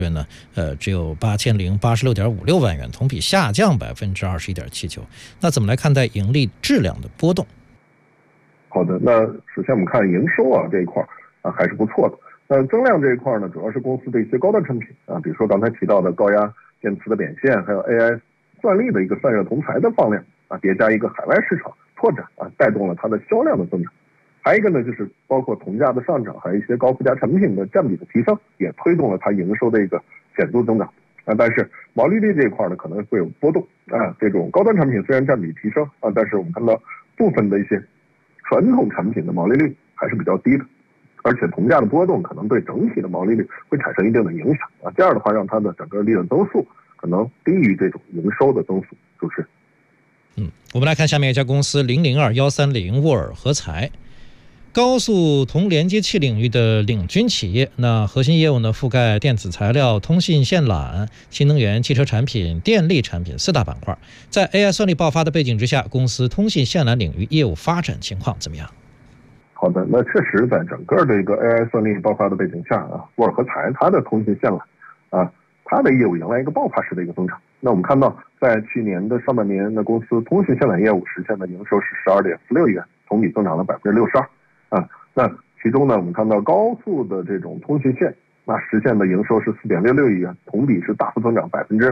呢，只有8086.56万元，同比下降21.79%。那怎么来看待盈利质量的波动？ 好的，那首先我们看营收这一块还是不错的。那增量这一块呢，主要是公司的一些高端产品比如说刚才提到的高压电磁的扁线，还有 AI 算力的一个散热同材的放量叠加一个海外市场拓展带动了它的销量的增长。还有一个呢，就是包括铜价的上涨，还有一些高附加产品的占比的提升，也推动了它营收的一个显著增长但是毛利率这一块呢，可能会有波动这种高端产品虽然占比提升但是我们看到部分的一些传统产品的毛利率还是比较低的，而且铜价的波动可能对整体的毛利率会产生一定的影响这样的话让它的整个利润增速可能低于这种营收的增速。主持人， 我们来看下面一家公司002130沃尔合材。高速铜连接器领域的领军企业，那核心业务呢覆盖电子材料、通信线缆、新能源汽车产品、电力产品4大板块。在 AI 算力爆发的背景之下，公司通信线缆领域业务发展情况怎么样？ 好的，那确实在整个这个 AI 算力爆发的背景下沃尔合材它的通信线缆它的业务迎来一个爆发式的一个增长。那我们看到在去年的上半年，那公司通信线缆业务实现的营收是12.46亿元，同比增长了62%。那其中呢，我们看到高速的这种通信线，那实现的营收是4.66亿元，同比是大幅增长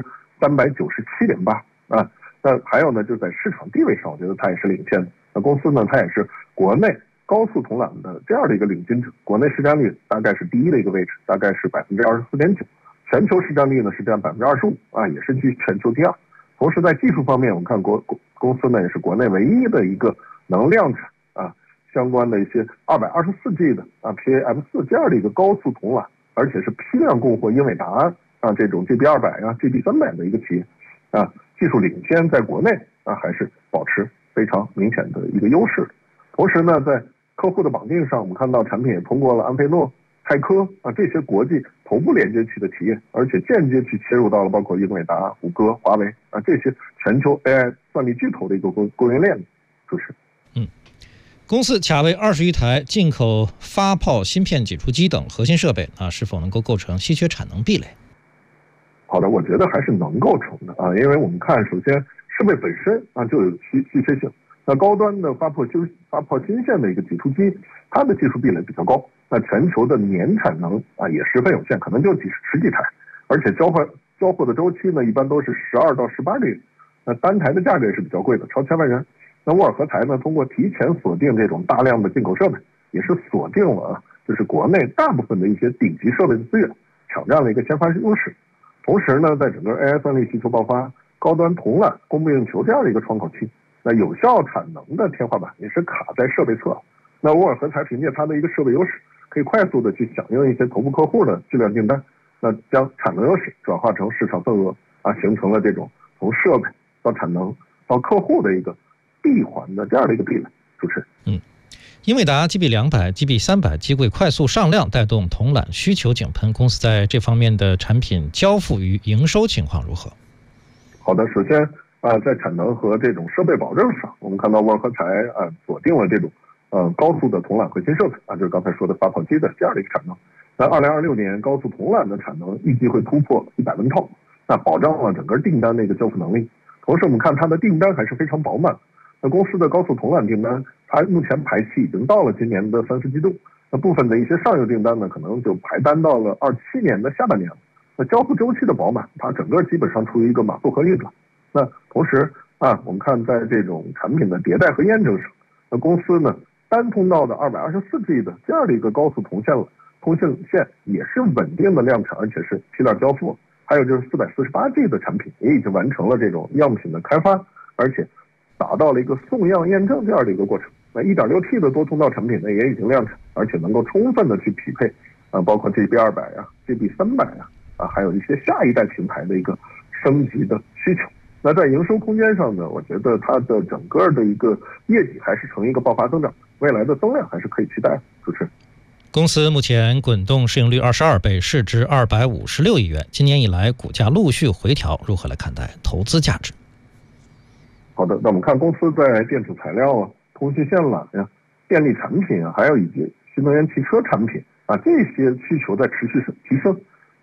397.8%那还有呢，就在市场地位上，我觉得它也是领先的。那公司呢，它也是国内高速铜缆的这样的一个领军者，国内市占率大概是第一的一个位置，大概是24.9%，全球市占率呢是占25%也是居全球第二。同时在技术方面，我们看公司呢也是国内唯一的一个能量产相关的一些224G 的PAM4这样的一个高速铜缆，而且是批量供货英伟达这种 GB200 GB300 的一个企业技术领先，在国内还是保持非常明显的一个优势。同时呢，在客户的绑定上，我们看到产品也通过了安培诺、泰科这些国际头部连接器的企业，而且间接去切入到了包括英伟达、谷歌、华为这些全球 AI 算力巨头的一个供应链。主持人。 公司卡位20余台进口发泡芯片解除机等核心设备是否能够构成稀缺产能壁垒？ 好的，我觉得还是能构成的因为我们看，首先设备本身就有稀缺性。那高端的发泡芯线的一个解除机，它的技术壁垒比较高。那全球的年产能也十分有限，可能就十几台，而且交货的周期呢，一般都是12到18个月。那单台的价格也是比较贵的，超千万元。那沃尔合材呢，通过提前锁定这种大量的进口设备，也是锁定了就是国内大部分的一些顶级设备的资源，抢占了一个先发优势。同时呢，在整个 AI 算力需求爆发、高端铜缆供不应求这样的一个窗口期，那有效产能的天花板也是卡在设备侧。那沃尔合材凭借它的一个设备优势，可以快速的去响应一些头部客户的巨量订单，那将产能优势转化成市场份额形成了这种从设备到产能到客户的一个闭环的这样的一个壁垒。主持人， 英伟达 GB200、GB300 机柜快速上量，带动铜缆需求井喷。公司在这方面的产品交付与营收情况如何？ 好的，首先在产能和这种设备保证上，我们看到沃尔合材锁定了这种高速的铜缆核心设备就是刚才说的发泡机的这样的一个产能。那2026年高速铜缆的产能预计会突破100万套，那保障了整个订单的一个交付能力。同时我们看它的订单还是非常饱满。那公司的高速铜缆订单，它目前排期已经到了今年的3、4季度。那部分的一些上游订单呢，可能就排单到了27年的下半年了。那交付周期的饱满，它整个基本上处于一个马不合运转。那同时我们看在这种产品的迭代和验证上，那公司呢单通道的224G 的这样的一个高速通信线也是稳定的量产，而且是批量交付。还有就是448G 的产品也已经完成了这种样品的开发，而且达到了一个送样验证这样的一个过程。那 1.6T 的多通道产品呢也已经量产，而且能够充分的去匹配包括 GB200 GB300 还有一些下一代平台的一个升级的需求。那在营收空间上呢，我觉得它的整个的一个业绩还是呈一个爆发增长，未来的增量还是可以期待。主持人， 公司目前滚动市盈率22倍，市值256亿元。今年以来股价陆续回调，如何来看待投资价值？ 好的，那我们看公司在电子材料通信线缆电力产品还有以及新能源汽车产品这些需求在持续提升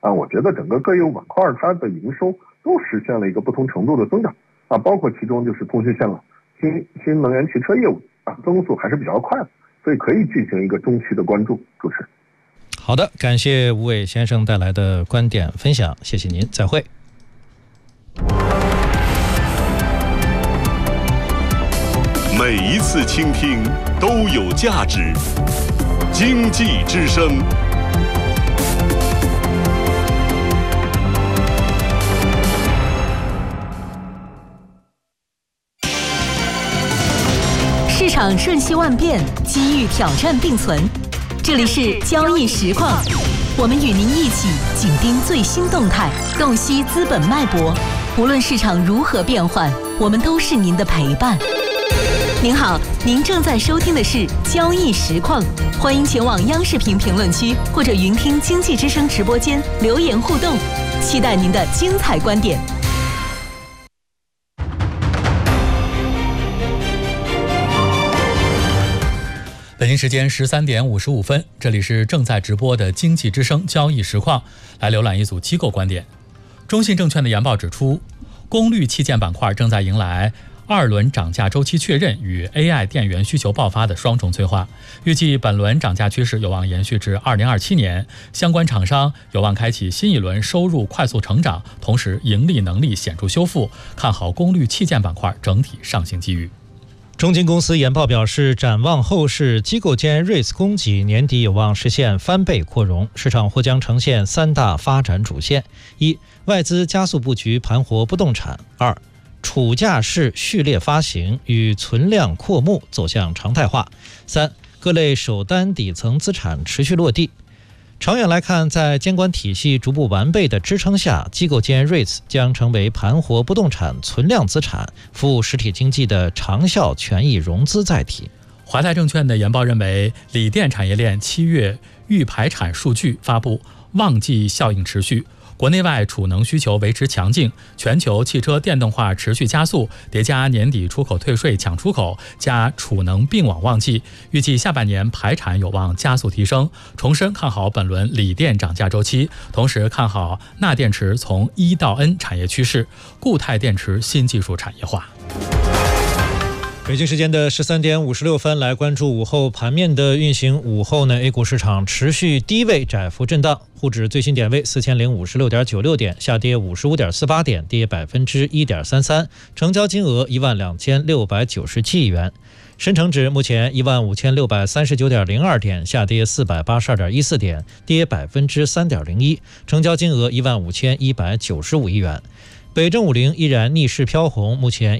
我觉得整个各业务板块它的营收都实现了一个不同程度的增长包括其中就是通讯线缆、新能源汽车业务增速还是比较快的，所以可以进行一个中期的关注。主持人， 好的，感谢吴伟先生带来的观点分享，谢谢您，再会。 每一次倾听都有价值，经济之声。 市场瞬息万变，机遇挑战并存。这里是交易实况，我们与您一起紧盯最新动态，洞悉资本脉搏。无论市场如何变换，我们都是您的陪伴。您好，您正在收听的是交易实况，欢迎前往央视评论区或者云听经济之声直播间留言互动，期待您的精彩观点。 北京时间13点55分，这里是正在直播的经济之声交易实况，来浏览一组机构观点。中信证券的研报指出，功率器件板块正在迎来二轮涨价周期确认与 AI 电源需求爆发的双重催化，预计本轮涨价趋势有望延续至2027年，相关厂商有望开启新一轮收入快速成长，同时盈利能力显著修复，看好功率器件板块整体上行机遇。 中金公司研报表示，展望后市，机构间 REITs 供给年底有望实现翻倍扩容，市场或将呈现3大发展主线：一、外资加速布局盘活不动产；二、储价式序列发行与存量扩募走向常态化；三、各类首单底层资产持续落地。长远来看，在监管体系逐步完备的支撑下，机构间 REITs 将成为盘活不动产存量资产、服务实体经济的长效权益融资载体。 华泰证券的研报认为，锂电产业链7月预排产数据发布，旺季效应持续，国内外储能需求维持强劲，全球汽车电动化持续加速，叠加年底出口退税抢出口，加储能并网旺季，预计下半年排产有望加速提升。重申看好本轮锂电涨价周期，同时看好钠电池从 E 到 N 产业趋势，固态电池新技术产业化。 北京时间的13点56分，来关注午后盘面的运行。午后呢 ，A 股市场持续低位窄幅震荡，沪指最新点位4056.96点，下跌55.48点，跌1.33%，成交金额12697亿元。深成指目前15639.02点，下跌482.14点，跌3.01%，成交金额15195亿元。北证50依然逆势飘红，目前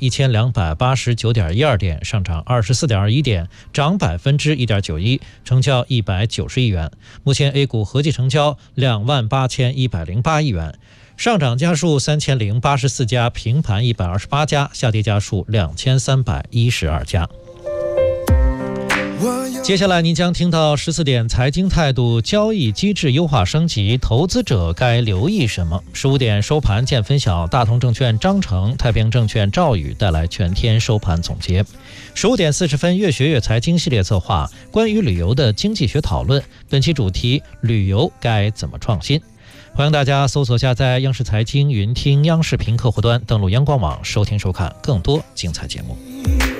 1289.12点，上涨24.21点，涨1.91%，成交190亿元。目前 A 股合计成交28108亿元，上涨家数3084家，平盘128家，下跌家数2312家。接下来您将听到14点财经态度，交易机制优化升级，投资者该留意什么？15点收盘见分晓，大同证券张成、太平证券赵宇带来全天收盘总结。15点40分，越学越财经系列策划，关于旅游的经济学讨论，本期主题：旅游该怎么创新？欢迎大家搜索下载央视财经云听央视评客户端，登录央广网收听收看更多精彩节目。